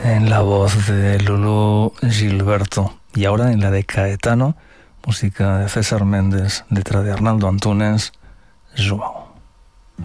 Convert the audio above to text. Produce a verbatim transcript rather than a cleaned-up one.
en la voz de Lulú Gilberto. Y ahora en la de Caetano, música de César Méndez, letra de Arnaldo Antunes, João.